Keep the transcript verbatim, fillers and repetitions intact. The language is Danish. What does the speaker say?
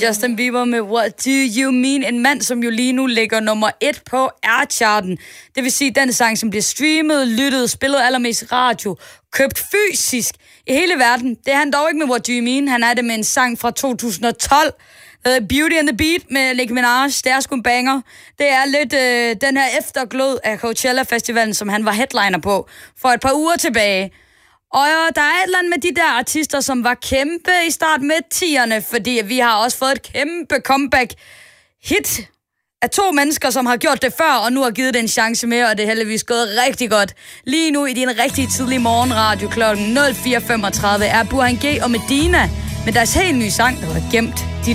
Justin Bieber med What Do You Mean? En mand, som jo lige nu ligger nummer et på R-charten. Det vil sige, den sang, som bliver streamet, lyttet, spillet allermest radio, købt fysisk i hele verden. Det er han dog ikke med What Do You Mean? Han er det med en sang fra to tusind og tolv. Uh, Beauty and the Beat med Nicki Minaj. Det er sgu en banger. Det er lidt uh, den her efterglød af Coachella-festivalen, som han var headliner på for et par uger tilbage. Og ja, der er et eller andet med de der artister, som var kæmpe i start med tierne, fordi vi har også fået et kæmpe comeback hit af to mennesker, som har gjort det før, og nu har givet det en chance mere, og det er heldigvis gået rigtig godt. Lige nu i din rigtig tidlige morgenradio klokken nul fire femogtredive er Burhan G og Medina med deres helt nye sang, der var Gemt.